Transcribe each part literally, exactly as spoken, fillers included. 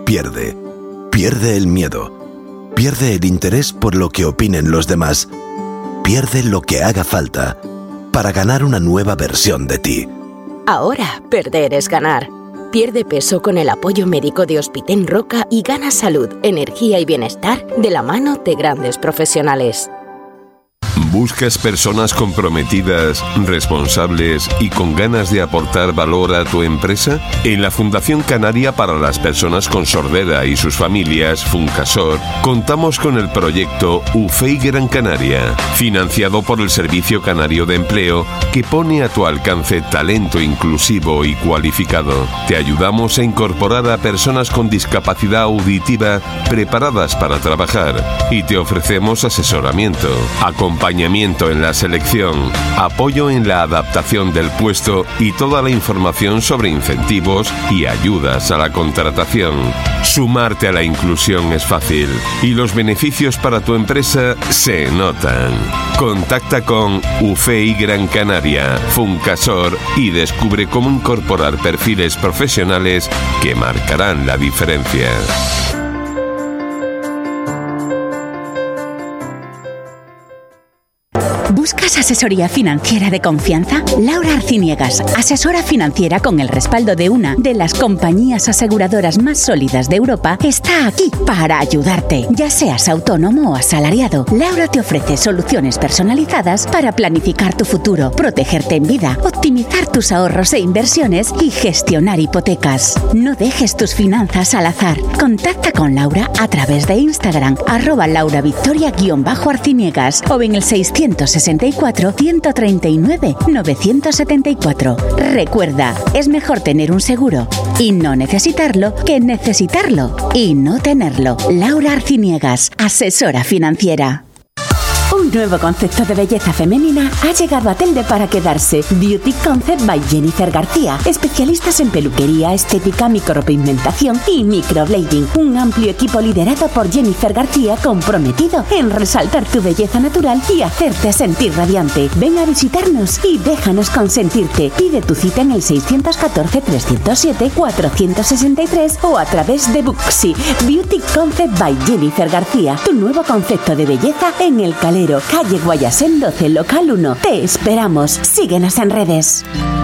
pierde. Pierde el miedo. Pierde el interés por lo que opinen los demás. Pierde lo que haga falta para ganar una nueva versión de ti. Ahora, perder es ganar. Pierde peso con el apoyo médico de Hospiten Roca y gana salud, energía y bienestar de la mano de grandes profesionales. ¿Buscas personas comprometidas, responsables y con ganas de aportar valor a tu empresa? En la Fundación Canaria para las Personas con Sordera y sus familias, Funcasor, contamos con el proyecto U F E I Gran Canaria, financiado por el Servicio Canario de Empleo, que pone a tu alcance talento inclusivo y cualificado. Te ayudamos a incorporar a personas con discapacidad auditiva preparadas para trabajar y te ofrecemos asesoramiento, acompañamiento en la selección, apoyo en la adaptación del puesto y toda la información sobre incentivos y ayudas a la contratación. Sumarte a la inclusión es fácil y los beneficios para tu empresa se notan. Contacta con U F E I Gran Canaria, Funcasor y descubre cómo incorporar perfiles profesionales que marcarán la diferencia. ¿Buscas asesoría financiera de confianza? Laura Arciniegas, asesora financiera con el respaldo de una de las compañías aseguradoras más sólidas de Europa, está aquí para ayudarte. Ya seas autónomo o asalariado, Laura te ofrece soluciones personalizadas para planificar tu futuro, protegerte en vida, optimizar tus ahorros e inversiones y gestionar hipotecas. No dejes tus finanzas al azar. Contacta con Laura a través de Instagram, arroba lauravictoria-arciniegas o en el seiscientos sesenta y cuatro, ciento treinta y nueve, novecientos setenta y cuatro. Recuerda, es mejor tener un seguro y no necesitarlo que necesitarlo y no tenerlo. Laura Arciniegas, asesora financiera. Un nuevo concepto de belleza femenina ha llegado a Telde para quedarse. Beauty Concept by Jennifer García. Especialistas en peluquería, estética, micropigmentación y microblading. Un amplio equipo liderado por Jennifer García comprometido en resaltar tu belleza natural y hacerte sentir radiante. Ven a visitarnos y déjanos consentirte. Pide tu cita en el seiscientos catorce, trescientos siete, cuatrocientos sesenta y tres o a través de Booksy. Beauty Concept by Jennifer García. Tu nuevo concepto de belleza en el Calero. Calle Guayasén doce, local uno. Te esperamos. Síguenos en redes.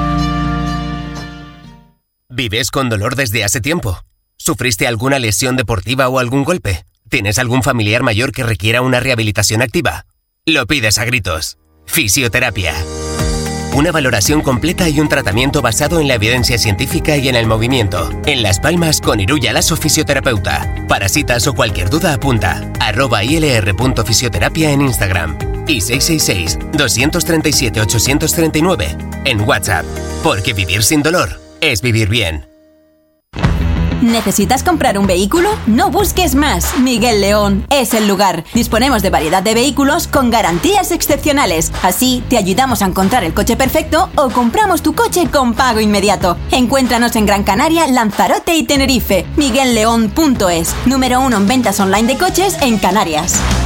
¿Vives con dolor desde hace tiempo? ¿Sufriste alguna lesión deportiva o algún golpe? ¿Tienes algún familiar mayor que requiera una rehabilitación activa? Lo pides a gritos. Fisioterapia. Una valoración completa y un tratamiento basado en la evidencia científica y en el movimiento. En Las Palmas con Iruya Lasso Fisioterapeuta. Para citas o cualquier duda apunta arroba ilr.fisioterapia en Instagram y seis seis seis, dos tres siete, ocho tres nueve en WhatsApp. Porque vivir sin dolor es vivir bien. ¿Necesitas comprar un vehículo? No busques más. Miguel León es el lugar. Disponemos de variedad de vehículos con garantías excepcionales. Así te ayudamos a encontrar el coche perfecto o compramos tu coche con pago inmediato. Encuéntranos en Gran Canaria, Lanzarote y Tenerife. miguel león punto es, número uno en ventas online de coches en Canarias.